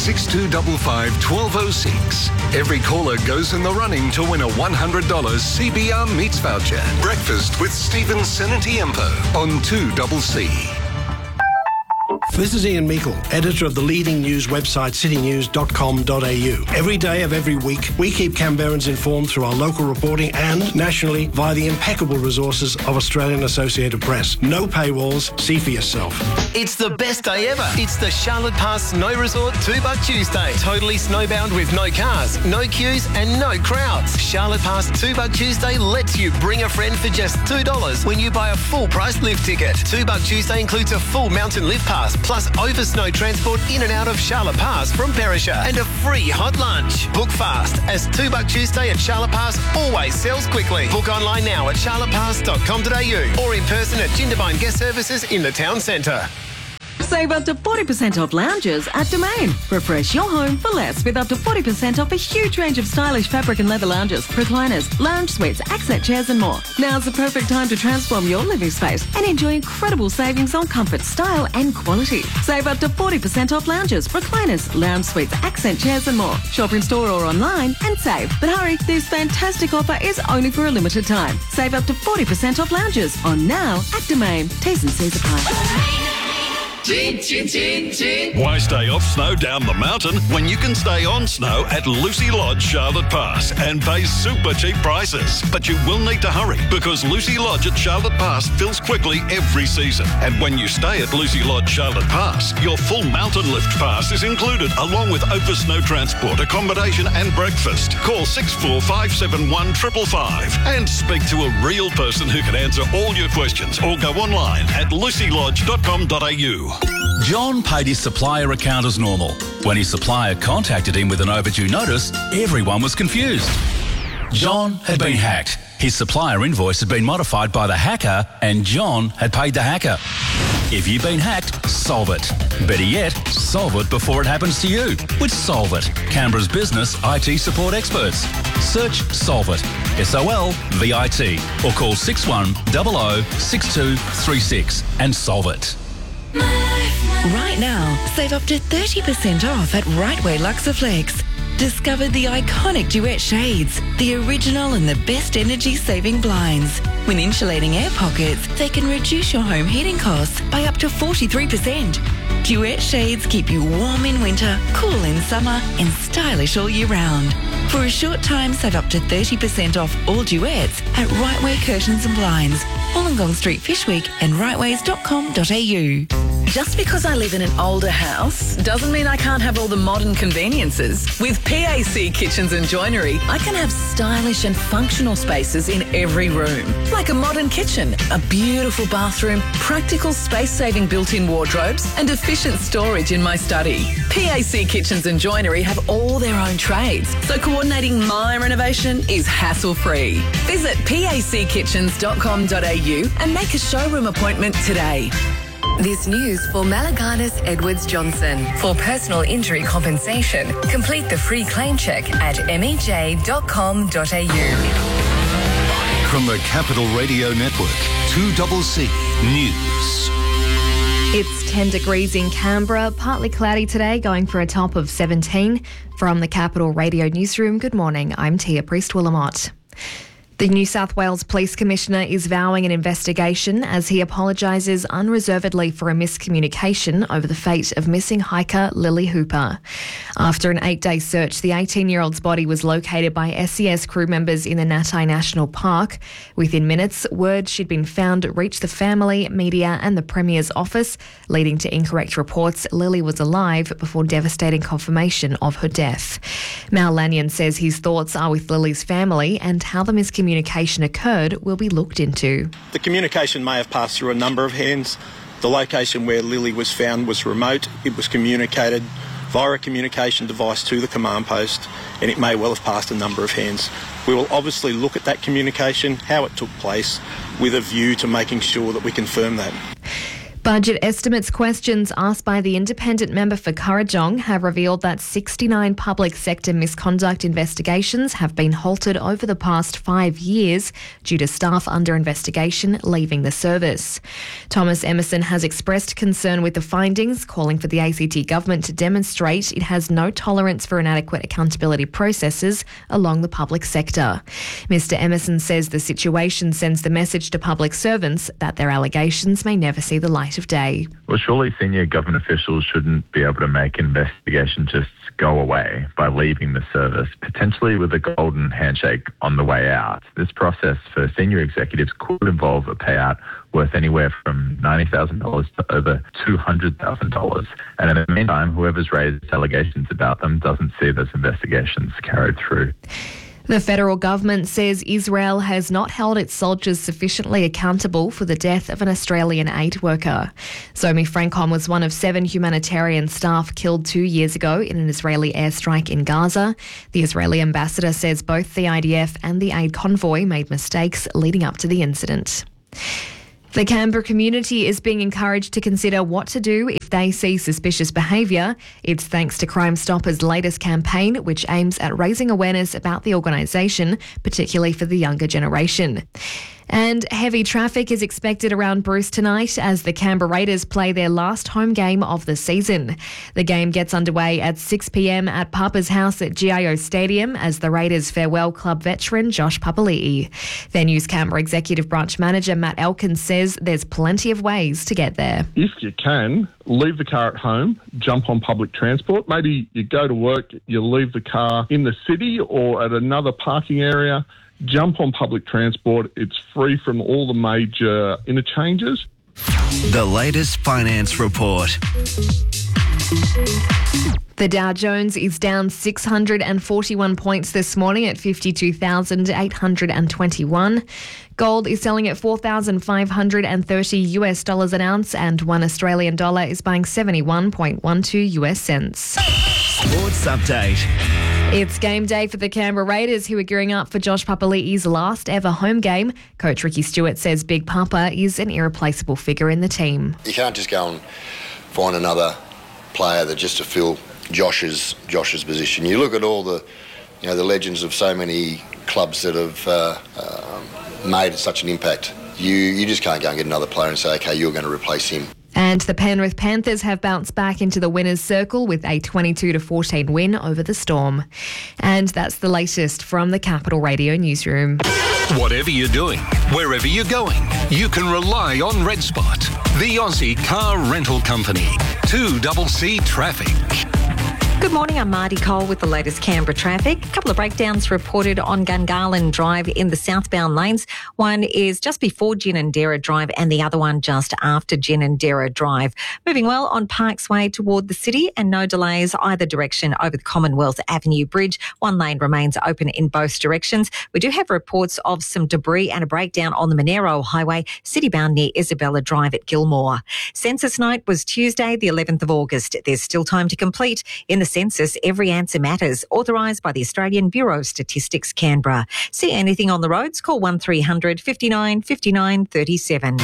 6255 1206. Every caller goes in the running to win a $100 CBR Meats voucher. Breakfast with Stephen Senatiempo on 2CC. This is Ian Meikle, editor of the leading news website citynews.com.au. Every day of every week, we keep Canberrans informed through our local reporting and nationally via the impeccable resources of Australian Associated Press. No paywalls, see for yourself. It's the best day ever. It's the Charlotte Pass Snow Resort $2 Tuesday. Totally snowbound with no cars, no queues and no crowds. Charlotte Pass $2 Tuesday lets you bring a friend for just $2 when you buy a full price lift ticket. $2 Tuesday includes a full mountain lift pass, plus over snow transport in and out of Charlotte Pass from Perisher and a free hot lunch. Book fast, as $2 Tuesday at Charlotte Pass always sells quickly. Book online now at charlottepass.com.au or in person at Jindabyne Guest Services in the town centre. Save up to 40% off lounges at Domain. Refresh your home for less with up to 40% off a huge range of stylish fabric and leather lounges, recliners, lounge suites, accent chairs and more. Now's the perfect time to transform your living space and enjoy incredible savings on comfort, style and quality. Save up to 40% off lounges, recliners, lounge suites, accent chairs and more. Shop in store or online and save. But hurry, this fantastic offer is only for a limited time. Save up to 40% off lounges on now at Domain. T's and C's apply. Why stay off snow down the mountain when you can stay on snow at Lucy Lodge Charlotte Pass and pay super cheap prices? But you will need to hurry because Lucy Lodge at Charlotte Pass fills quickly every season. And when you stay at Lucy Lodge Charlotte Pass, your full mountain lift pass is included along with over snow transport, accommodation and breakfast. Call 6457 555 and speak to a real person who can answer all your questions or go online at lucylodge.com.au. John paid his supplier account as normal. When his supplier contacted him with an overdue notice, everyone was confused. John had been hacked. His supplier invoice had been modified by the hacker and John had paid the hacker. If you've been hacked, solve it. Better yet, solve it before it happens to you with Solve It, Canberra's business IT support experts. Search Solve It, SOLVIT, or call 6100 6236 and solve it. Right now, save up to 30% off at Rightway Luxaflex. Discover the iconic Duet shades, the original and the best energy-saving blinds. When insulating air pockets, they can reduce your home heating costs by up to 43%. Duet shades keep you warm in winter, cool in summer, and stylish all year round. For a short time, save up to 30% off all Duets at Rightway Curtains and Blinds, Wollongong Street, Fishwick, and rightways.com.au. Just because I live in an older house doesn't mean I can't have all the modern conveniences. With PAC Kitchens and Joinery, I can have stylish and functional spaces in every room. Like a modern kitchen, a beautiful bathroom, practical space-saving built-in wardrobes, and efficient storage in my study. PAC Kitchens and Joinery have all their own trades, so coordinating my renovation is hassle-free. Visit packitchens.com.au and make a showroom appointment today. This news for Malaganis Edwards Johnson. For personal injury compensation, complete the free claim check at mej.com.au. From the Capital Radio Network, 2CC News. It's 10 degrees in Canberra, partly cloudy today, going for a top of 17. From the Capital Radio Newsroom, good morning, I'm Tia Priest-Willamott. The New South Wales Police Commissioner is vowing an investigation as he apologises unreservedly for a miscommunication over the fate of missing hiker Lily Hooper. After an 8-day search, the 18-year-old's body was located by SES crew members in the Natai National Park. Within minutes, word she'd been found reached the family, media and the Premier's office, leading to incorrect reports Lily was alive before devastating confirmation of her death. Mal Lanyon says his thoughts are with Lily's family and how the miscommunication occurred will be looked into. The communication may have passed through a number of hands. The location where Lily was found was remote. It was communicated via a communication device to the command post, and it may well have passed a number of hands. We will obviously look at that communication, how it took place, with a view to making sure that we confirm that. Budget estimates questions asked by the independent member for Kurrajong have revealed that 69 public sector misconduct investigations have been halted over the past 5 years due to staff under investigation leaving the service. Thomas Emerson has expressed concern with the findings, calling for the ACT government to demonstrate it has no tolerance for inadequate accountability processes along the public sector. Mr. Emerson says the situation sends the message to public servants that their allegations may never see the light of day. Well, surely senior government officials shouldn't be able to make an investigation just go away by leaving the service, potentially with a golden handshake on the way out. This process for senior executives could involve a payout worth anywhere from $90,000 to over $200,000. And in the meantime, whoever's raised allegations about them doesn't see those investigations carried through. The federal government says Israel has not held its soldiers sufficiently accountable for the death of an Australian aid worker. Zomi Francom was one of 7 humanitarian staff killed 2 years ago in an Israeli airstrike in Gaza. The Israeli ambassador says both the IDF and the aid convoy made mistakes leading up to the incident. The Canberra community is being encouraged to consider what to do if they see suspicious behaviour. It's thanks to Crime Stoppers' latest campaign, which aims at raising awareness about the organisation, particularly for the younger generation. And heavy traffic is expected around Bruce tonight as the Canberra Raiders play their last home game of the season. The game gets underway at 6 p.m. at Papa's house at GIO Stadium as the Raiders farewell club veteran Josh Papali'i. Venues Canberra Executive Branch Manager Matt Elkins says there's plenty of ways to get there. If you can, leave the car at home, jump on public transport. Maybe you go to work, you leave the car in the city or at another parking area. Jump on public transport. It's free from all the major interchanges. The latest finance report. The Dow Jones is down 641 points this morning at 52,821. Gold is selling at $4,530 an ounce, and $1 Australian dollar is buying 71.12 US cents. Sports update. It's game day for the Canberra Raiders, who are gearing up for Josh Papali'i's last ever home game. Coach Ricky Stewart says Big Papa is an irreplaceable figure in the team. You can't just go and find another player that just to fill Josh's position. You look at all the legends of so many clubs that have made such an impact. You just can't go and get another player and say, okay, you're going to replace him. And the Penrith Panthers have bounced back into the winners' circle with a 22-14 win over the Storm. And that's the latest from the Capital Radio newsroom. Whatever you're doing, wherever you're going, you can rely on Red Spot, the Aussie car rental company. 2CC Traffic. Good morning, I'm Marty Cole with the latest Canberra traffic. A couple of breakdowns reported on Gungahlin Drive in the southbound lanes. One is just before Ginninderra Drive and the other one just after Ginninderra Drive. Moving well on Parks Way toward the city and no delays either direction over the Commonwealth Avenue Bridge. One lane remains open in both directions. We do have reports of some debris and a breakdown on the Monero Highway, citybound near Isabella Drive at Gilmore. Census night was Tuesday, the 11th of August. There's still time to complete. In the census, every answer matters. Authorised by the Australian Bureau of Statistics, Canberra. See anything on the roads? Call 1300 59 59 37.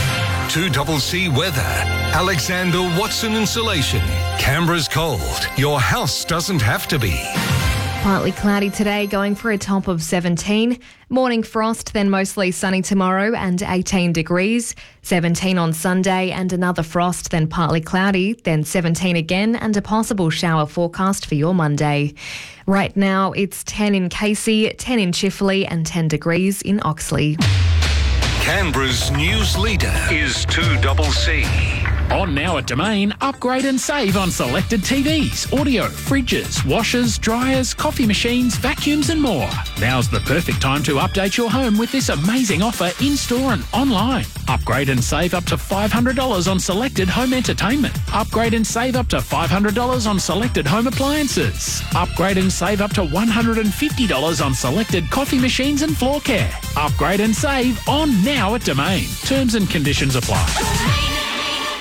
2CC Weather. Alexander Watson Insulation. Canberra's cold. Your house doesn't have to be. Partly cloudy today, going for a top of 17. Morning frost, then mostly sunny tomorrow and 18 degrees. 17 on Sunday and another frost, then partly cloudy, then 17 again and a possible shower forecast for your Monday. Right now it's 10 in Casey, 10 in Chifley and 10 degrees in Oxley. Canberra's news leader is 2CC. On now at Domain, upgrade and save on selected TVs, audio, fridges, washers, dryers, coffee machines, vacuums and more. Now's the perfect time to update your home with this amazing offer in-store and online. Upgrade and save up to $500 on selected home entertainment. Upgrade and save up to $500 on selected home appliances. Upgrade and save up to $150 on selected coffee machines and floor care. Upgrade and save on now at Domain. Terms and conditions apply.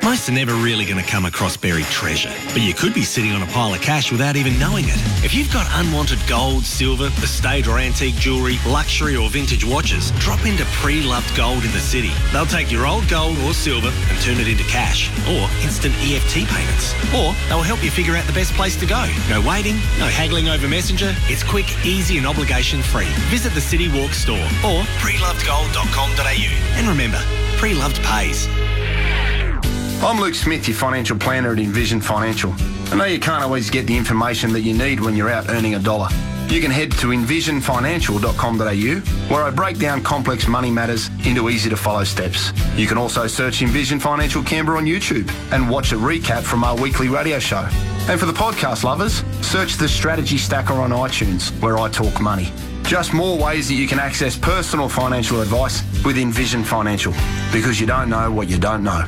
Most are never really going to come across buried treasure, but you could be sitting on a pile of cash without even knowing it. If you've got unwanted gold, silver, estate or antique jewellery, luxury or vintage watches, drop into Pre-Loved Gold in the city. They'll take your old gold or silver and turn it into cash or instant EFT payments. Or they'll help you figure out the best place to go. No waiting, no haggling over Messenger. It's quick, easy and obligation-free. Visit the City Walk store or prelovedgold.com.au. And remember, Pre-Loved pays. I'm Luke Smith, your financial planner at Envision Financial. I know you can't always get the information that you need when you're out earning a dollar. You can head to envisionfinancial.com.au, where I break down complex money matters into easy-to-follow steps. You can also search Envision Financial Canberra on YouTube and watch a recap from our weekly radio show. And for the podcast lovers, search the Strategy Stacker on iTunes, where I talk money. Just more ways that you can access personal financial advice with Envision Financial, because you don't know what you don't know.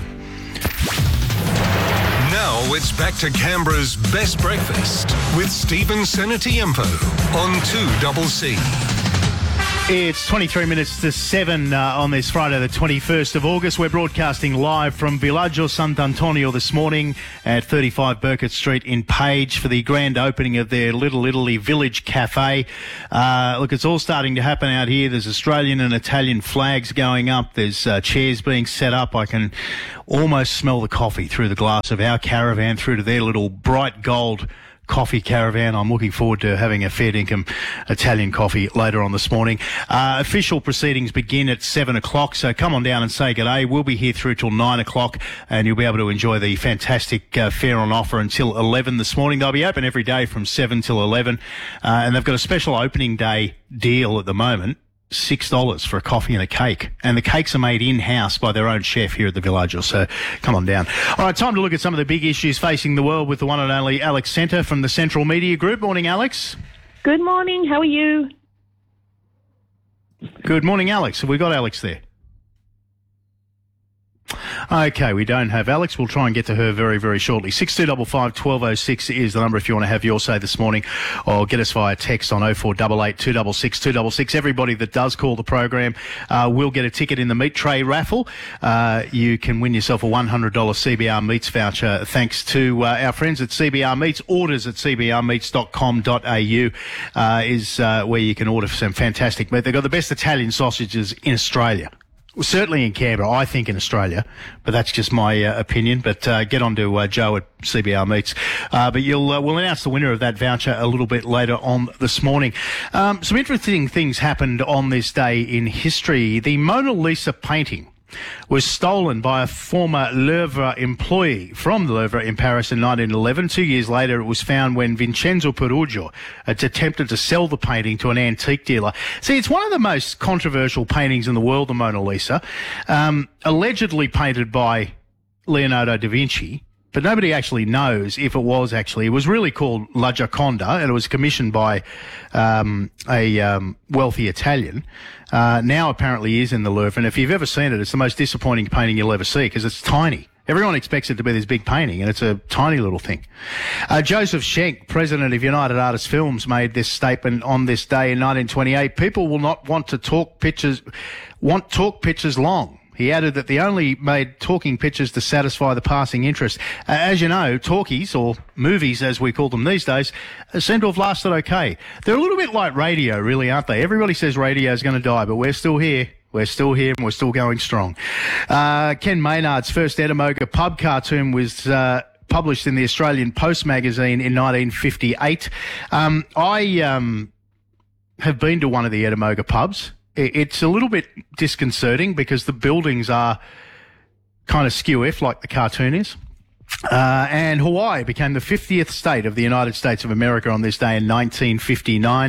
Now it's back to Canberra's best breakfast with Stephen Senatiempo on 2CC. It's 23 minutes to 7 on this Friday, the 21st of August. We're broadcasting live from Villaggio Sant'Antonio this morning at 35 Burkett Street in Page for the grand opening of their Little Italy Village Cafe. Look, it's all starting to happen out here. There's Australian and Italian flags going up. There's chairs being set up. I can almost smell the coffee through the glass of our caravan through to their little bright gold coffee caravan. I'm looking forward to having a fair dinkum Italian coffee later on this morning. Official proceedings begin at 7 o'clock, so come on down and say g'day. We'll be here through till 9 o'clock, and you'll be able to enjoy the fantastic fare on offer until 11 this morning. They'll be open every day from 7 till 11, and they've got a special opening day deal at the moment. $6 for a coffee and a cake. And the cakes are made in-house by their own chef here at the Villaggio, so come on down. All right, time to look at some of the big issues facing the world with the one and only Alex Centre from the Central Media Group. Morning, Alex. Good morning. How are you? Good morning, Alex. Have we got Alex there? Okay, we don't have Alex. We'll try and get to her very, very shortly. 6255 1206 is the number if you want to have your say this morning, or get us via text on 0488 266 266. Everybody that does call the program will get a ticket in the meat tray raffle. You can win yourself a $100 CBR Meats voucher thanks to our friends at CBR Meats. Orders at cbrmeats.com.au is where you can order some fantastic meat. They've got the best Italian sausages in Australia. Well, certainly in Canberra, I think in Australia, but that's just my opinion. But get on to Joe at CBR Meats. But we'll announce the winner of that voucher a little bit later on this morning. Some interesting things happened on this day in history. The Mona Lisa painting was stolen by a former Louvre employee from the Louvre in Paris in 1911. 2 years later, it was found when Vincenzo Perugio had attempted to sell the painting to an antique dealer. See, it's one of the most controversial paintings in the world, the Mona Lisa, allegedly painted by Leonardo da Vinci. But nobody actually knows if it was actually. It was really called La Gioconda, and it was commissioned by a wealthy Italian. Now apparently is in the Louvre, and if you've ever seen it, it's the most disappointing painting you'll ever see because it's tiny. Everyone expects it to be this big painting, and it's a tiny little thing. Joseph Schenck, president of United Artists Films, made this statement on this day in 1928. People will not want talk pictures long. He added that they only made talking pictures to satisfy the passing interest. As you know, talkies, or movies as we call them these days, seem to have lasted okay. They're a little bit like radio, really, aren't they? Everybody says radio is going to die, but we're still here. We're still here and we're still going strong. Ken Maynard's first Ettamogah pub cartoon was published in the Australian Post magazine in 1958. I have been to one of the Ettamogah pubs. It's a little bit disconcerting because the buildings are kind of skew-if like the cartoon is. And Hawaii became the 50th state of the United States of America on this day in 1959.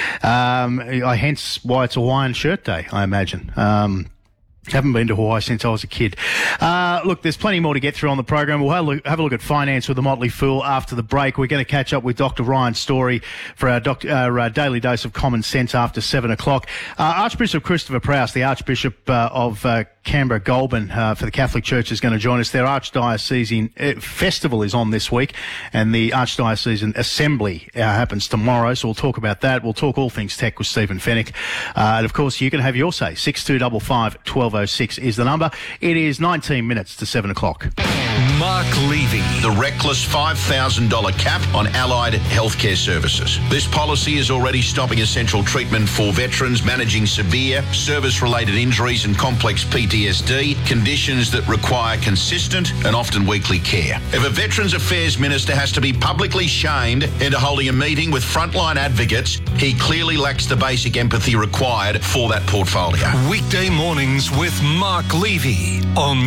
Hence why it's Hawaiian Shirt Day, I imagine. Haven't been to Hawaii since I was a kid. Look, there's plenty more to get through on the program. We'll have a look at finance with the Motley Fool after the break. We're going to catch up with Dr. Ryan Story for our daily dose of common sense after 7 o'clock. Archbishop Christopher Prowse, the Archbishop of Canberra Goulburn for the Catholic Church, is going to join us. Their Archdiocesan festival is on this week, and the Archdiocesan Assembly happens tomorrow, so we'll talk about that. We'll talk all things tech with Stephen Fennick. And, of course, you can have your say. 6255 1206 is the number. It is 19 minutes to 7 o'clock. Mark Levy. The reckless $5,000 cap on allied healthcare services. This policy is already stopping essential treatment for veterans managing severe service-related injuries and complex PTSD, conditions that require consistent and often weekly care. If a Veterans Affairs Minister has to be publicly shamed into holding a meeting with frontline advocates, he clearly lacks the basic empathy required for that portfolio. Weekday mornings with Mark Levy on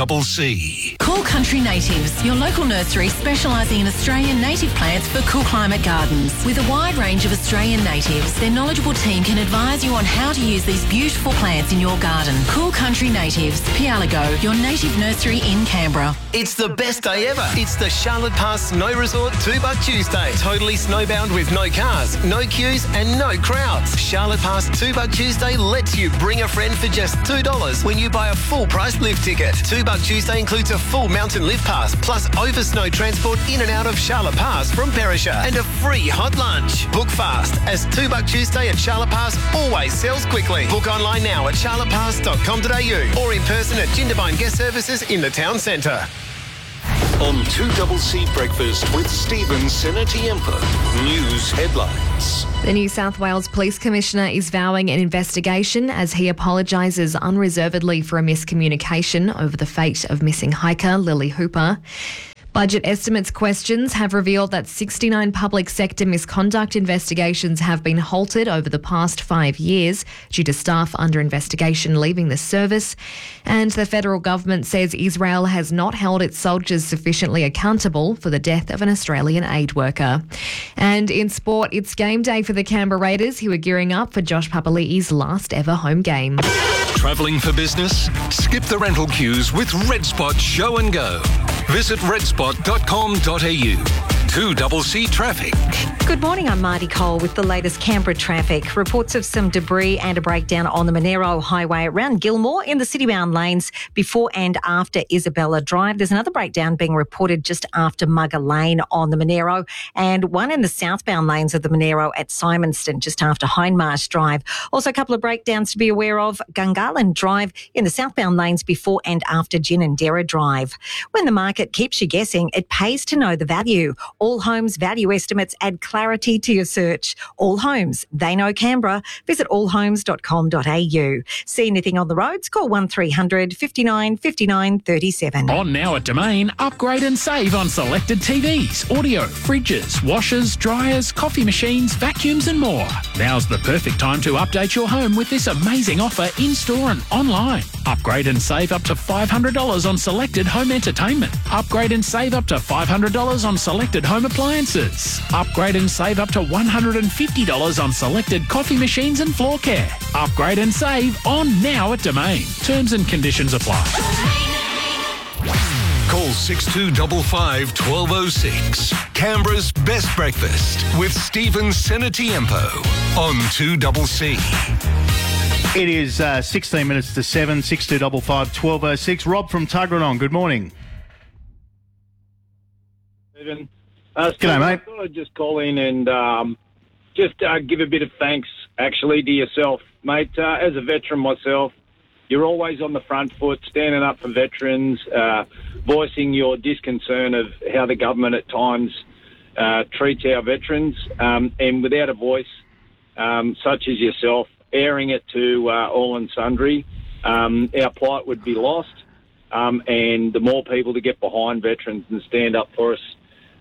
2CC. Cool Country Natives, your local nursery specialising in Australian native plants for cool climate gardens. With a wide range of Australian natives, their knowledgeable team can advise you on how to use these beautiful plants in your garden. Cool Country Natives, Pialago, your native nursery in Canberra. It's the best day ever. It's the Charlotte Pass Snow Resort $2 Tuesday. Totally snowbound with no cars, no queues and no crowds. Charlotte Pass $2 Tuesday lets you bring a friend for just $2 when you buy a full price lift ticket. $2 Tuesday includes a full mountain lift pass plus over snow transport in and out of Charlotte Pass from Perisher and a free hot lunch. Book fast as $2 Tuesday at Charlotte Pass always sells quickly. Book online now at charlottepass.com.au or in person at Jindabyne Guest Services in the town centre. On 2CC Breakfast with Stephen Senatiempo. News headlines. The New South Wales Police Commissioner is vowing an investigation as he apologises unreservedly for a miscommunication over the fate of missing hiker Lily Hooper. Budget estimates questions have revealed that 69 public sector misconduct investigations have been halted over the past 5 years due to staff under investigation leaving the service. And the federal government says Israel has not held its soldiers sufficiently accountable for the death of an Australian aid worker. And in sport, it's game day for the Canberra Raiders, who are gearing up for Josh Papali'i's last ever home game. Travelling for business? Skip the rental queues with Red Spot Show and Go. Visit redspot.com.au. 2CC Traffic. Good morning, I'm Marty Cole with the latest Canberra traffic. Reports of some debris and a breakdown on the Monero Highway around Gilmore in the city-bound lanes before and after Isabella Drive. There's another breakdown being reported just after Mugger Lane on the Monero and one in the southbound lanes of the Monero at Simonston just after Hindmarsh Drive. Also a couple of breakdowns to be aware of. Gungahlin Drive in the southbound lanes before and after Ginninderra Drive. When the market keeps you guessing, it pays to know the value. All Homes value estimates add clarity to your search. All Homes, they know Canberra. Visit allhomes.com.au. See anything on the roads? Call 1300 59 59 37. On now at Domain, upgrade and save on selected TVs, audio, fridges, washers, dryers, coffee machines, vacuums and more. Now's the perfect time to update your home with this amazing offer in-store and online. Upgrade and save up to $500 on selected home entertainment. Upgrade and save up to $500 on selected home appliances. Upgrade and save up to $150 on selected coffee machines and floor care. Upgrade and save on now at Domain. Terms and conditions apply. Call 6255 1206. Canberra's best breakfast with Stephen Senatiempo on 2CC. It is 16 minutes to 7, 6255 1206. Rob from Tuggeranong, good morning. Stephen. G'day, mate. I thought I'd just call in and just give a bit of thanks, actually, to yourself, mate. As a veteran myself, you're always on the front foot, standing up for veterans, voicing your disconcern of how the government at times treats our veterans, and without a voice such as yourself, airing it to all and sundry, our plight would be lost, and the more people to get behind veterans and stand up for us,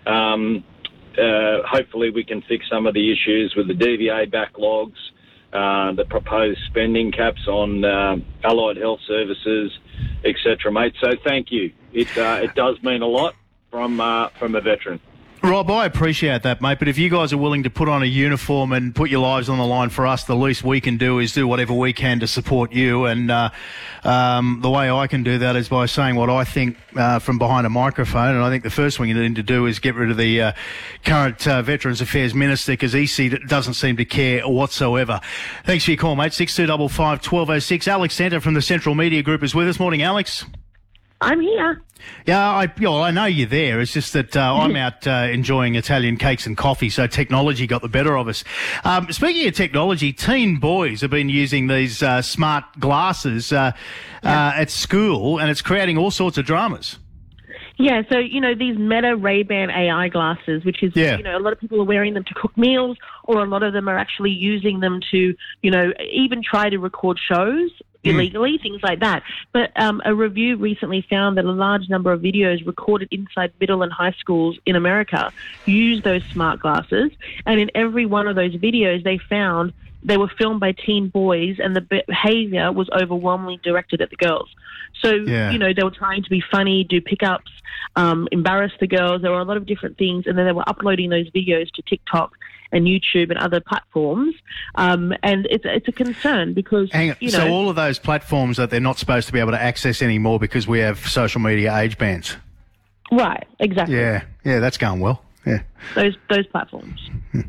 hopefully we can fix some of the issues with the DVA backlogs, the proposed spending caps on allied health services, etc., mate. So thank you. It does mean a lot from a veteran. Rob, I appreciate that, mate, but if you guys are willing to put on a uniform and put your lives on the line for us, the least we can do is do whatever we can to support you. And the way I can do that is by saying what I think from behind a microphone. And I think the first thing you need to do is get rid of the current Veterans Affairs Minister, because EC doesn't seem to care whatsoever. Thanks for your call, mate. 6255 1206. Alex Center from the Central Media Group is with us. Morning, Alex. I'm here. Yeah, I know you're there. It's just that I'm out enjoying Italian cakes and coffee, so technology got the better of us. Speaking of technology, teen boys have been using these smart glasses at school, and it's creating all sorts of dramas. Yeah, so, these Meta Ray-Ban AI glasses, which is, a lot of people are wearing them to cook meals, or a lot of them are actually using them to, even try to record shows illegally, things like that. But a review recently found that a large number of videos recorded inside middle and high schools in America use those smart glasses. And in every one of those videos, they found they were filmed by teen boys, and the behavior was overwhelmingly directed at the girls. So, they were trying to be funny, do pickups, embarrass the girls. There were a lot of different things, and then they were uploading those videos to TikTok and YouTube and other platforms. And it's a concern because, Hang on. So all of those platforms that they're not supposed to be able to access anymore because we have social media age bans. Right, exactly. Yeah, that's going well. Yeah. Those platforms.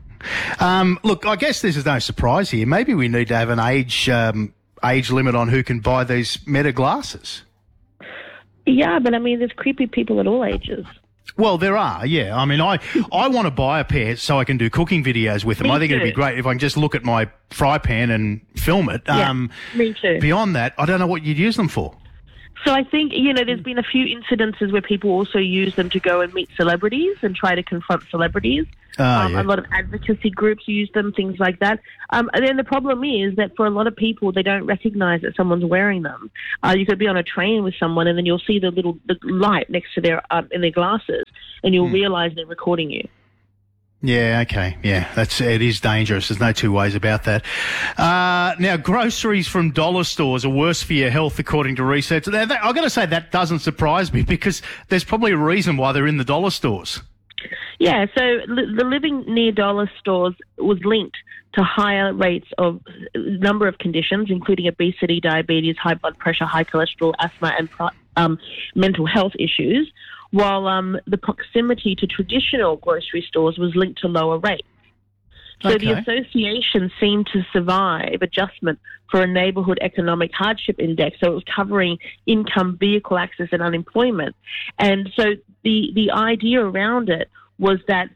Look, I guess this is no surprise here. Maybe we need to have an age limit on who can buy these Meta glasses. Yeah, but there's creepy people at all ages. Well, there are, yeah. I want to buy a pair so I can do cooking videos with them. I think it'd be great if I can just look at my fry pan and film it. Yeah, me too. Beyond that, I don't know what you'd use them for. So I think, there's been a few incidences where people also use them to go and meet celebrities and try to confront celebrities. A lot of advocacy groups use them, things like that. And then the problem is that for a lot of people, they don't recognize that someone's wearing them. You could be on a train with someone and then you'll see the light next to their in their glasses, and you'll realize they're recording you. Yeah, okay. Yeah, it is dangerous. There's no two ways about that. Now, groceries from dollar stores are worse for your health, according to research. I've got to say that doesn't surprise me because there's probably a reason why they're in the dollar stores. Yeah, so the living near dollar stores was linked to higher rates of a number of conditions, including obesity, diabetes, high blood pressure, high cholesterol, asthma, and mental health issues, while the proximity to traditional grocery stores was linked to lower rates. So the association seemed to survive adjustment for a neighbourhood economic hardship index. So it was covering income, vehicle access, and unemployment. And so the idea around it was that,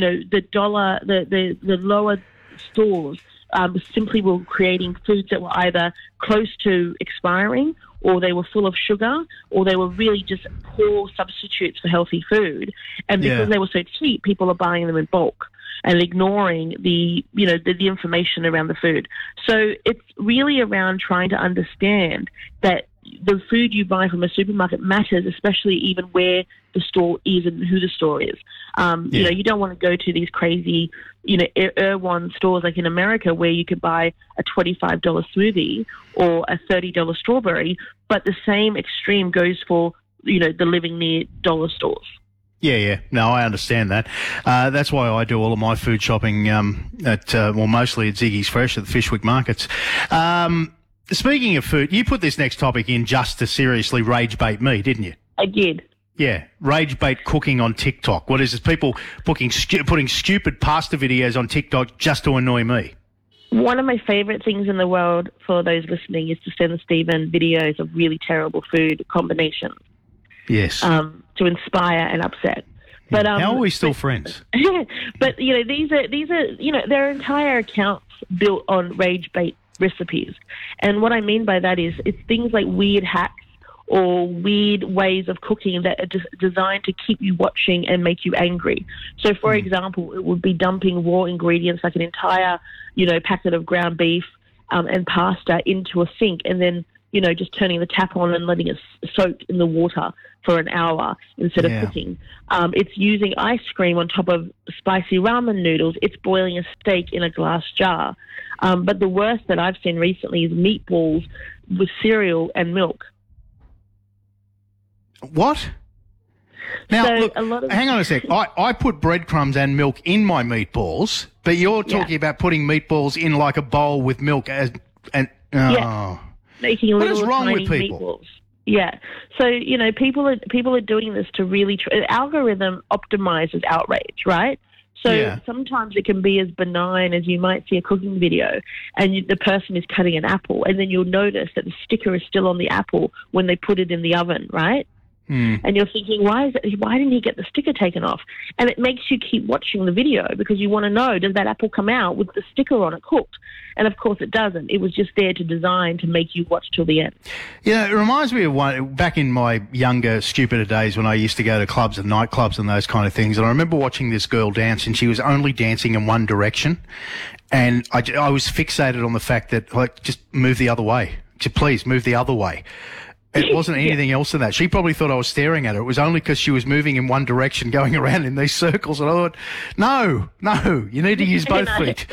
the lower stores simply were creating foods that were either close to expiring, or they were full of sugar, or they were really just poor substitutes for healthy food. And because they were so cheap, people are buying them in bulk and ignoring the information around the food. So it's really around trying to understand that the food you buy from a supermarket matters, especially even where the store is and who the store is. You don't want to go to these crazy, Erewhon stores like in America where you could buy a $25 smoothie or a $30 strawberry, but the same extreme goes for, the living near dollar stores. Yeah. No, I understand that. That's why I do all of my food shopping mostly at Ziggy's Fresh at the Fishwick markets. Speaking of food, you put this next topic in just to seriously rage bait me, didn't you? I did. Yeah, rage bait cooking on TikTok. What is this? People putting stupid pasta videos on TikTok just to annoy me. One of my favourite things in the world for those listening is to send Stephen videos of really terrible food combinations. Yes. To inspire and upset. But how are we still friends? But these are their entire accounts built on rage bait recipes, and what I mean by that is it's things like weird hacks or weird ways of cooking that are just designed to keep you watching and make you angry. So, for example, it would be dumping raw ingredients like an entire, packet of ground beef and pasta into a sink, and then just turning the tap on and letting it soak in the water for an hour instead of cooking. It's using ice cream on top of spicy ramen noodles. It's boiling a steak in a glass jar. But the worst that I've seen recently is meatballs with cereal and milk. What? Now, hang on a sec. I put breadcrumbs and milk in my meatballs, but you're talking about putting meatballs in like a bowl with milk making what is little wrong tiny with people? meatballs. Yeah. So, people are doing this to really the algorithm optimizes outrage, right? So sometimes it can be as benign as you might see a cooking video and the person is cutting an apple, and then you'll notice that the sticker is still on the apple when they put it in the oven, right? And you're thinking, why didn't he get the sticker taken off? And it makes you keep watching the video because you want to know, does that apple come out with the sticker on it cooked? And of course it doesn't. It was just there to design to make you watch till the end. Yeah, it reminds me of one back in my younger, stupider days when I used to go to clubs and nightclubs and those kind of things. And I remember watching this girl dance, and she was only dancing in one direction. And I was fixated on the fact that, like, just move the other way. Just please move the other way. It wasn't anything else than that. She probably thought I was staring at her. It was only because she was moving in one direction, going around in these circles. And I thought, no, you need to use both feet.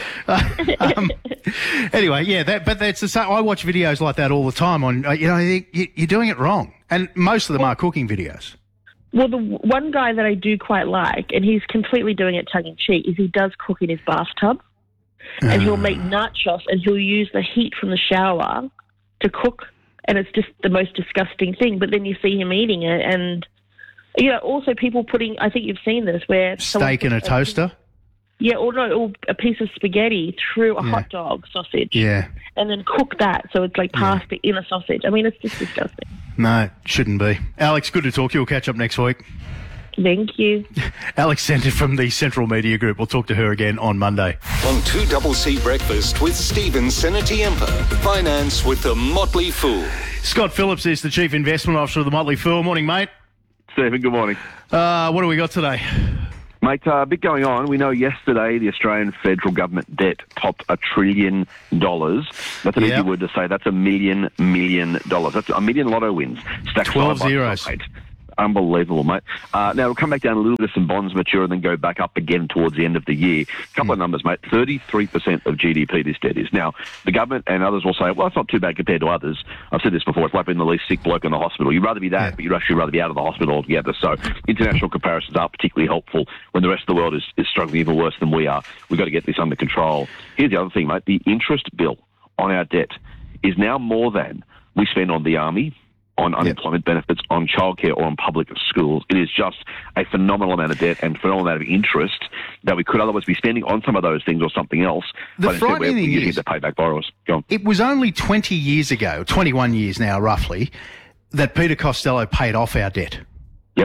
Anyway, yeah, but that's the same. I watch videos like that all the time on, you're doing it wrong. And most of them are cooking videos. Well, the one guy that I do quite like, and he's completely doing it tongue-in-cheek, is he does cook in his bathtub. And he'll make nachos, and he'll use the heat from the shower to cook. And it's just the most disgusting thing. But then you see him eating it, and also people putting. I think you've seen this where steak in a toaster. Yeah, or a piece of spaghetti through a hot dog sausage. Yeah, and then cook that so it's like pasta in a sausage. I mean, it's just disgusting. No, it shouldn't be. Alex, good to talk to you. We'll catch up next week. Thank you. Alex Senter from the Central Media Group. We'll talk to her again on Monday. On 2CC Breakfast with Stephen Senetiempo. Finance with the Motley Fool. Scott Phillips is the Chief Investment Officer of the Motley Fool. Morning, mate. Stephen, good morning. What do we got today? Mate, a bit going on. We know yesterday the Australian federal government debt topped $1 trillion. That's an easy word to say. That's $1 million. That's $1 million lotto wins. Stacked 12 zeros. Unbelievable, mate. Now, we'll come back down a little bit as some bonds mature and then go back up again towards the end of the year. A couple of numbers, mate. 33% of GDP this debt is. Now, the government and others will say, well, it's not too bad compared to others. I've said this before. It's like being the least sick bloke in the hospital. You'd rather be that, but you'd actually rather be out of the hospital altogether. So international comparisons are particularly helpful when the rest of the world is struggling even worse than we are. We've got to get this under control. Here's the other thing, mate. The interest bill on our debt is now more than we spend on the army, on unemployment benefits, on childcare, or on public schools. It is just a phenomenal amount of debt and phenomenal amount of interest that we could otherwise be spending on some of those things or something else. The frightening thing is, to pay back borrowers. Go on. It was only 20 years ago, 21 years now roughly, that Peter Costello paid off our debt. Yep.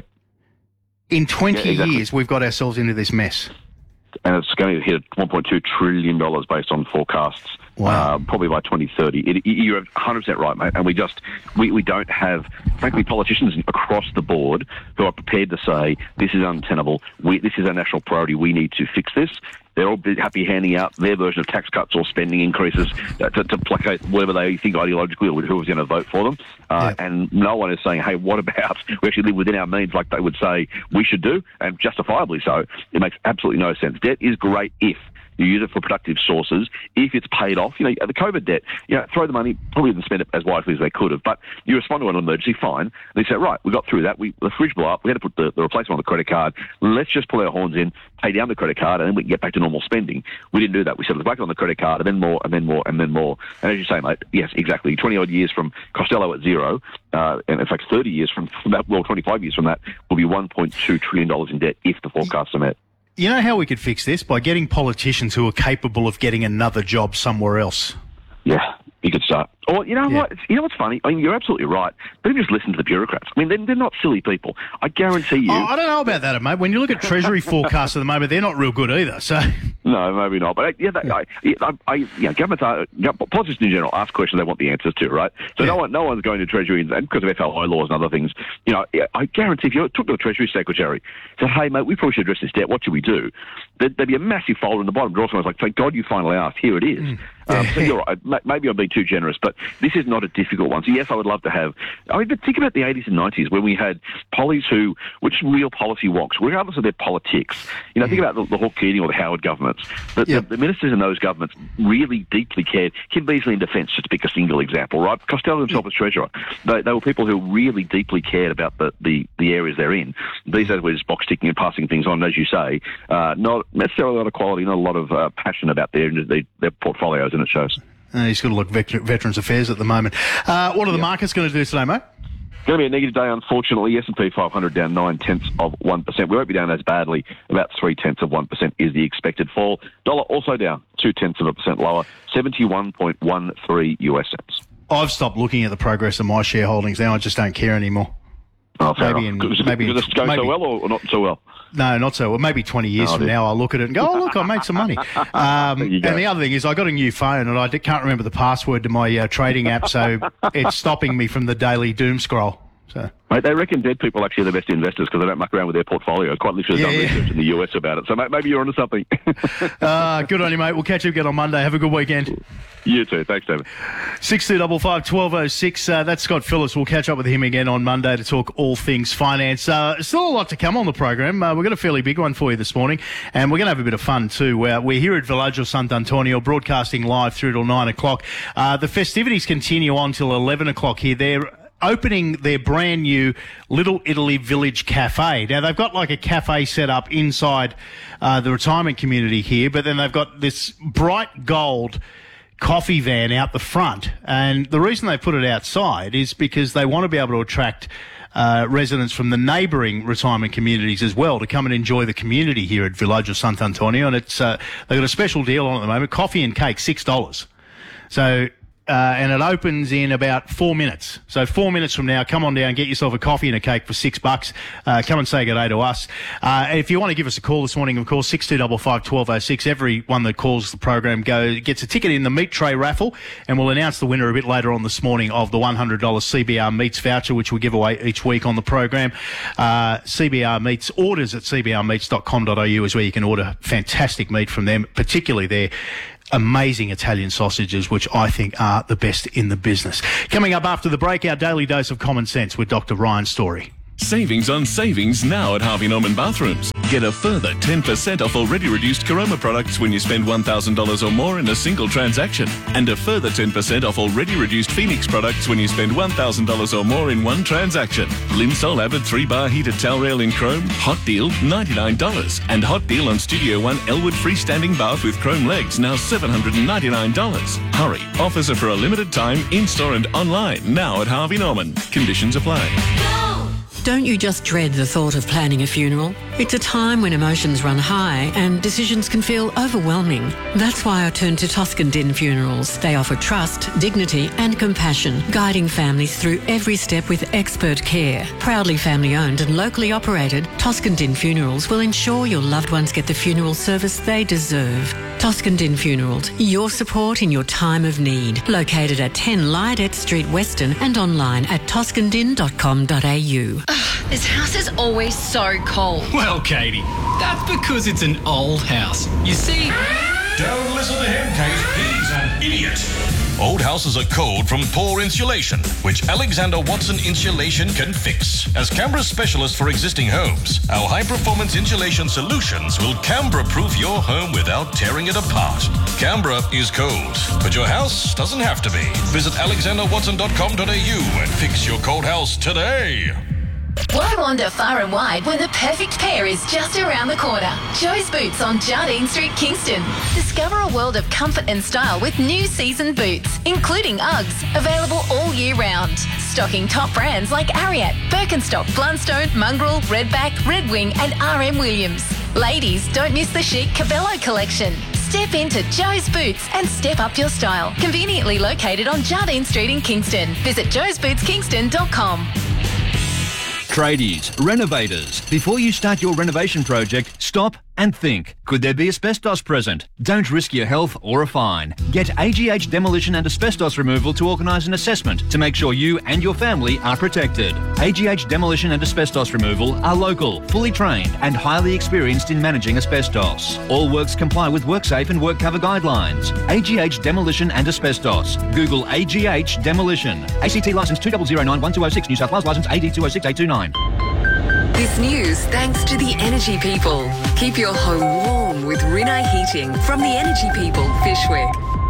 In 20 years, we've got ourselves into this mess. And it's going to hit $1.2 trillion based on forecasts. Wow. Probably by 2030. You're 100% right, mate. And we don't have, frankly, politicians across the board who are prepared to say, this is untenable, this is our national priority, we need to fix this. They're all happy handing out their version of tax cuts or spending increases to placate whatever they think ideologically or who is going to vote for them. And no one is saying, hey, what about we actually live within our means like they would say we should do, and justifiably so. It makes absolutely no sense. Debt is great if you use it for productive sources. If it's paid off, the COVID debt, throw the money, probably didn't spend it as wisely as they could have, but you respond to an emergency, fine. They say, right, we got through that. The fridge blew up. We had to put the replacement on the credit card. Let's just pull our horns in, pay down the credit card, and then we can get back to normal spending. We didn't do that. We said, let's back on the credit card, and then more, and then more, and then more. And as you say, mate, yes, exactly. 20-odd years from Costello at zero, and in fact 30 years from that, well, 25 years from that, will be $1.2 trillion in debt if the forecasts are met. You know how we could fix this? By getting politicians who are capable of getting another job somewhere else. Yeah, you could start. Or, what? You know what's funny? I mean, you're absolutely right. But if you just listen to the bureaucrats, I mean, they're not silly people. I guarantee you. I don't know about that, mate. When you look at Treasury forecasts at the moment, they're not real good either. So. No, maybe not. But governments politicians in general ask questions they want the answers to, right? So no one's going to Treasury, and because of FLO laws and other things, I guarantee if you took to the Treasury Secretary, said, hey, mate, we probably should address this debt, what should we do? There'd be a massive folder in the bottom drawer. Someone's like, thank God you finally asked. Here it is. So you're right. Maybe I'm being too generous, but this is not a difficult one. So yes, I would love to have. I mean, but think about the 80s and 90s when we had pollies who were just real policy wonks, regardless of their politics. Think about the Hawke Keating or the Howard governments. The ministers in those governments really deeply cared. Kim Beazley in defence, just to pick a single example, right? Costello himself as treasurer. They were people who really deeply cared about the areas they're in. These days we're just box ticking and passing things on, as you say. Not necessarily a lot of quality, not a lot of passion about their portfolios, and it shows. He's got to look Veterans Affairs at the moment. What are the markets going to do today, mate? Going to be a negative day, unfortunately. S&P 500 down 0.9%. We won't be down as badly. About 0.3% is the expected fall. Dollar also down 0.2% lower, 71.13 US cents. I've stopped looking at the progress of my shareholdings now. I just don't care anymore. Oh, fair maybe enough. maybe Does this go so well or not so well? No, not so well. Maybe 20 years from now, I'll look at it and go, oh, look, I made some money. And the other thing is I got a new phone and I can't remember the password to my trading app, so it's stopping me from the daily doom scroll. So. Mate, they reckon dead people actually are the best investors because they don't muck around with their portfolio. Quite literally done research in the US about it. So maybe you're onto something. Good on you, mate. We'll catch you again on Monday. Have a good weekend. You too. Thanks, David. 6255 1206. That's Scott Phillips. We'll catch up with him again on Monday to talk all things finance. Still a lot to come on the program. We've got a fairly big one for you this morning, and we're going to have a bit of fun too. We're here at Villaggio Sant'Antonio, broadcasting live through till 9 o'clock. The festivities continue on till 11 o'clock here. They're opening their brand new Little Italy Village Cafe. Now, they've got like a cafe set up inside the retirement community here, but then they've got this bright gold coffee van out the front. And the reason they put it outside is because they want to be able to attract residents from the neighbouring retirement communities as well to come and enjoy the community here at Villaggio Sant'Antonio. And it's they've got a special deal on at the moment, coffee and cake, $6. So... and it opens in about 4 minutes. So 4 minutes from now, come on down, get yourself a coffee and a cake for $6. Come and say good day to us. If you want to give us a call this morning, of course, 6255 1206. Everyone that calls the program gets a ticket in the meat tray raffle, and we'll announce the winner a bit later on this morning of the $100 CBR Meats voucher, which we give away each week on the program. CBR Meats, orders at cbrmeats.com.au is where you can order fantastic meat from them, particularly their amazing Italian sausages, which I think are the best in the business. Coming up after the break, our daily dose of common sense with Dr. Ryan Story. Savings on savings now at Harvey Norman Bathrooms. Get a further 10% off already reduced Caroma products when you spend $1,000 or more in a single transaction. And a further 10% off already reduced Phoenix products when you spend $1,000 or more in one transaction. Linsol Avid 3-bar heated towel rail in chrome, hot deal $99. And hot deal on Studio One Elwood freestanding bath with chrome legs, now $799. Hurry, offers are for a limited time, in-store and online, now at Harvey Norman. Conditions apply. Don't you just dread the thought of planning a funeral? It's a time when emotions run high and decisions can feel overwhelming. That's why I turn to Toscan Din Funerals. They offer trust, dignity and compassion, guiding families through every step with expert care. Proudly family-owned and locally operated, Toscan Din Funerals will ensure your loved ones get the funeral service they deserve. Toscan Din Funerals, your support in your time of need. Located at 10 Lydet Street, Weston, and online at toscandin.com.au. This house is always so cold. Well, Katie, that's because it's an old house. You see... Don't listen to him, Kate. He's an idiot. Old houses are cold from poor insulation, which Alexander Watson Insulation can fix. As Canberra's specialist for existing homes, our high-performance insulation solutions will Canberra-proof your home without tearing it apart. Canberra is cold, but your house doesn't have to be. Visit alexanderwatson.com.au and fix your cold house today. Why wander far and wide when the perfect pair is just around the corner? Joe's Boots on Jardine Street, Kingston. Discover a world of comfort and style with new season boots, including Uggs, available all year round. Stocking top brands like Ariat, Birkenstock, Blundstone, Mongrel, Redback, Red Wing and RM Williams. Ladies, don't miss the chic Cabello collection. Step into Joe's Boots and step up your style. Conveniently located on Jardine Street in Kingston. Visit joesbootskingston.com. Tradies, renovators, before you start your renovation project, stop and think. Could there be asbestos present? Don't risk your health or a fine. Get AGH Demolition and Asbestos Removal to organise an assessment to make sure you and your family are protected. AGH Demolition and Asbestos Removal are local, fully trained and highly experienced in managing asbestos. All works comply with WorkSafe and WorkCover guidelines. AGH Demolition and Asbestos. Google AGH Demolition. ACT licence 2009-1206, New South Wales licence AD 206829. This news thanks to the Energy People. Keep your home warm with Rinnai Heating from the Energy People, Fishwick.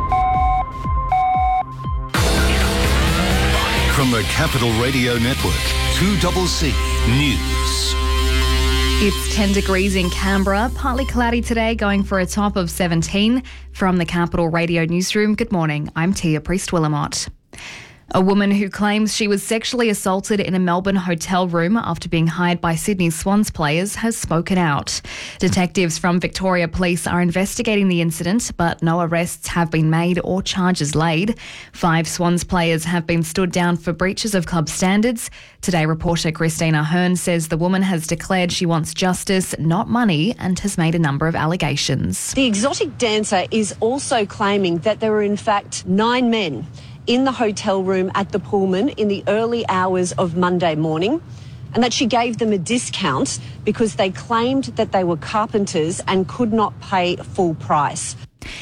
From the Capital Radio Network, 2CC News. It's 10 degrees in Canberra, partly cloudy today, going for a top of 17. From the Capital Radio Newsroom, good morning. I'm Tia Priest-Willamott. A woman who claims she was sexually assaulted in a Melbourne hotel room after being hired by Sydney Swans players has spoken out. Detectives from Victoria Police are investigating the incident, but no arrests have been made or charges laid. 5 Swans players have been stood down for breaches of club standards. Today, reporter Christina Hearn says the woman has declared she wants justice, not money, and has made a number of allegations. The exotic dancer is also claiming that there were in fact 9 men in the hotel room at the Pullman in the early hours of Monday morning, and that she gave them a discount because they claimed that they were carpenters and could not pay full price.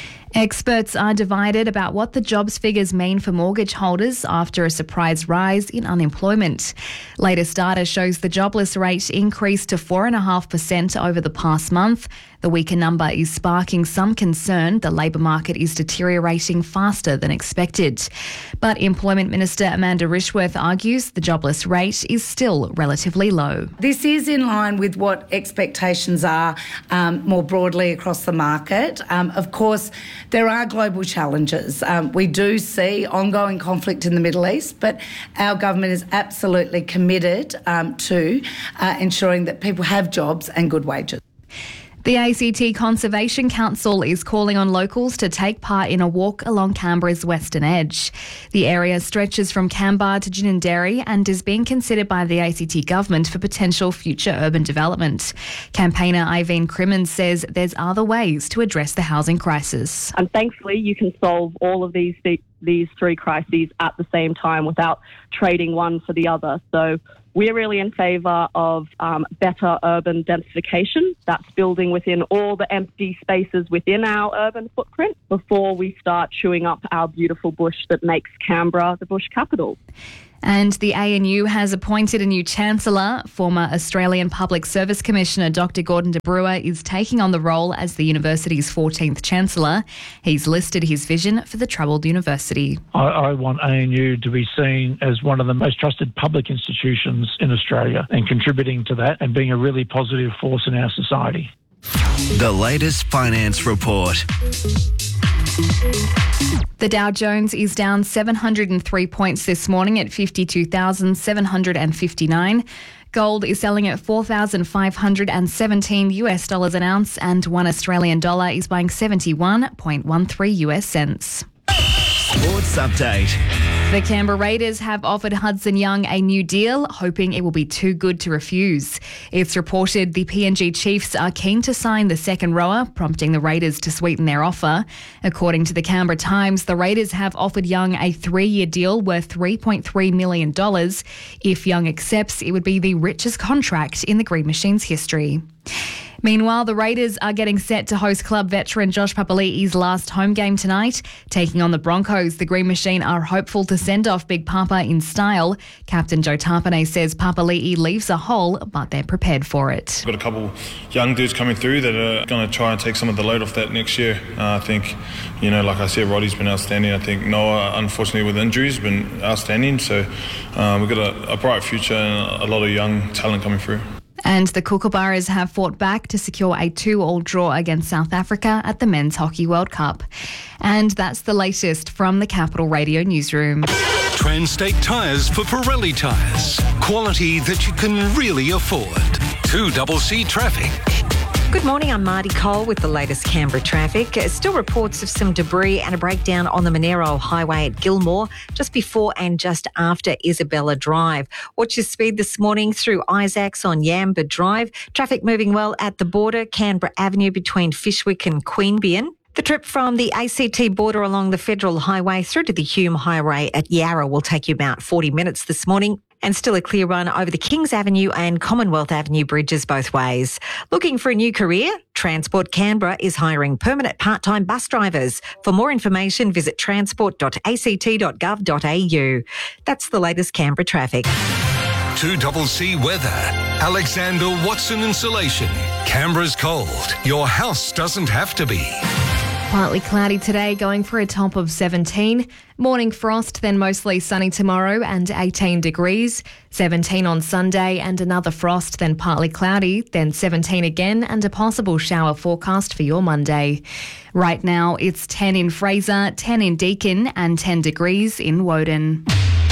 Experts are divided about what the jobs figures mean for mortgage holders after a surprise rise in unemployment. Latest data shows the jobless rate increased to 4.5% over the past month. The weaker number is sparking some concern the labour market is deteriorating faster than expected. But Employment Minister Amanda Rishworth argues the jobless rate is still relatively low. This is in line with what expectations are more broadly across the market. Of course, there are global challenges. We do see ongoing conflict in the Middle East, but our government is absolutely committed to ensuring that people have jobs and good wages. The ACT Conservation Council is calling on locals to take part in a walk along Canberra's western edge. The area stretches from Canberra to Ginninderry and is being considered by the ACT government for potential future urban development. Campaigner Iveen Crimmins says there's other ways to address the housing crisis. And thankfully, you can solve all of these 3 crises at the same time without trading one for the other. So we're really in favour of better urban densification. That's building within all the empty spaces within our urban footprint before we start chewing up our beautiful bush that makes Canberra the bush capital. And the ANU has appointed a new Chancellor. Former Australian Public Service Commissioner Dr Gordon de Brewer is taking on the role as the university's 14th Chancellor. He's listed his vision for the troubled university. I want ANU to be seen as one of the most trusted public institutions in Australia and contributing to that and being a really positive force in our society. The latest finance report. The Dow Jones is down 703 points this morning at 52,759. Gold is selling at $4,517 an ounce, and $1 Australian dollar is buying 71.13 US cents. Sports update. The Canberra Raiders have offered Hudson Young a new deal, hoping it will be too good to refuse. It's reported the PNG Chiefs are keen to sign the second rower, prompting the Raiders to sweeten their offer. According to the Canberra Times, the Raiders have offered Young a 3-year deal worth $3.3 million. If Young accepts, it would be the richest contract in the Green Machine's history. Meanwhile, the Raiders are getting set to host club veteran Josh Papali'i's last home game tonight. Taking on the Broncos, the Green Machine are hopeful to send off Big Papa in style. Captain Joe Tarpanay says Papali'i leaves a hole, but they're prepared for it. We've got a couple young dudes coming through that are going to try and take some of the load off that next year. I think, like I said, Roddy's been outstanding. I think Noah, unfortunately with injuries, has been outstanding. So we've got a bright future and a lot of young talent coming through. And the Kookaburras have fought back to secure a 2-2 draw against South Africa at the Men's Hockey World Cup. And that's the latest from the Capital Radio newsroom. Transtate tyres for Pirelli tyres. Quality that you can really afford. 2CC Traffic. Good morning, I'm Marty Cole with the latest Canberra traffic. Still reports of some debris and a breakdown on the Monero Highway at Gilmore, just before and just after Isabella Drive. Watch your speed this morning through Isaacs on Yamba Drive. Traffic moving well at the border, Canberra Avenue between Fishwick and Queanbeyan. The trip from the ACT border along the Federal Highway through to the Hume Highway at Yarra will take you about 40 minutes this morning. And still a clear run over the Kings Avenue and Commonwealth Avenue bridges both ways. Looking for a new career? Transport Canberra is hiring permanent part-time bus drivers. For more information, visit transport.act.gov.au. That's the latest Canberra traffic. 2CC Weather. Alexander Watson Insulation. Canberra's cold. Your house doesn't have to be. Partly cloudy today, going for a top of 17. Morning frost, then mostly sunny tomorrow and 18 degrees. 17 on Sunday and another frost, then partly cloudy, then 17 again and a possible shower forecast for your Monday. Right now, it's 10 in Fraser, 10 in Deakin and 10 degrees in Woden.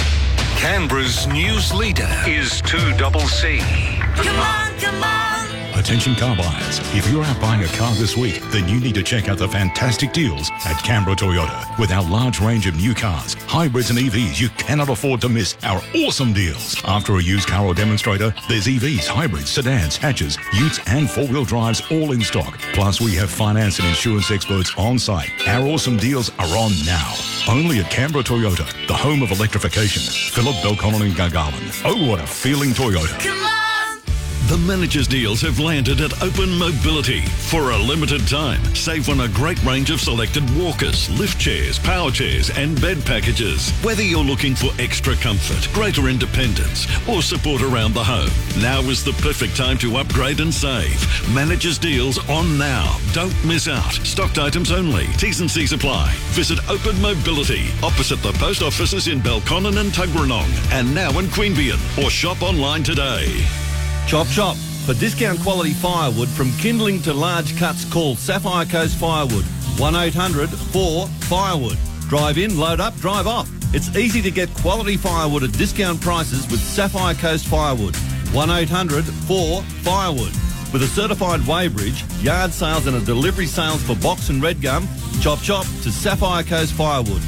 Canberra's news leader is 2CC. Come on, come on. Attention car buyers. If you're out buying a car this week, then you need to check out the fantastic deals at Canberra Toyota. With our large range of new cars, hybrids and EVs, you cannot afford to miss our awesome deals. After a used car or demonstrator, there's EVs, hybrids, sedans, hatches, utes and four-wheel drives all in stock. Plus, we have finance and insurance experts on site. Our awesome deals are on now. Only at Canberra Toyota, the home of electrification. Phillip, Belconnen and Gargarland. Oh, what a feeling Toyota. Come on! The managers' deals have landed at Open Mobility. For a limited time, save on a great range of selected walkers, lift chairs, power chairs and bed packages. Whether you're looking for extra comfort, greater independence or support around the home, now is the perfect time to upgrade and save. Managers' deals on now. Don't miss out. Stocked items only. T's and C's apply. Visit Open Mobility opposite the post offices in Belconnen and Tuggeranong and now in Queanbeyan, or shop online today. Chop Chop. For discount quality firewood from kindling to large cuts, call Sapphire Coast Firewood. 1-800-4-FIREWOOD. Drive in, load up, drive off. It's easy to get quality firewood at discount prices with Sapphire Coast Firewood. 1-800-4-FIREWOOD. With a certified weighbridge, yard sales and a delivery sales for box and red gum, Chop Chop to Sapphire Coast Firewood.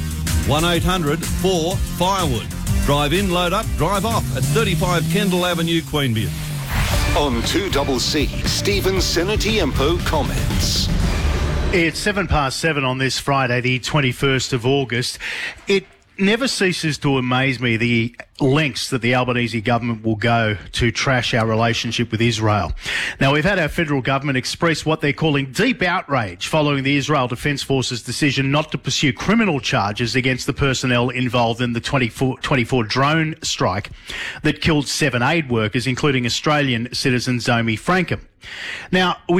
1-800-4-FIREWOOD. Drive in, load up, drive off at 35 Kendall Avenue, Queanbeyan. On 2CC, Stephen Senatiempo comments. It's 7:07 on this Friday, the 21st of August. It never ceases to amaze me the lengths that the Albanese government will go to trash our relationship with Israel. Now, we've had our federal government express what they're calling deep outrage following the Israel Defence Force's decision not to pursue criminal charges against the personnel involved in the 24 drone strike that killed 7 aid workers, including Australian citizen Zoe Frankham. Now,